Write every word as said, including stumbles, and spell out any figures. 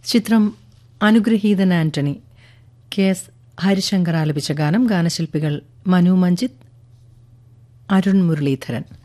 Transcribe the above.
ചിത്രം അനുഗ്രഹീതൻ Antony. K S Harishankar ആലപിച്ച ഗാനം. ഗാനശില്പികൾ മനു മഞ്ജിത്ത്, അരുൺ മുരളീധരൻ.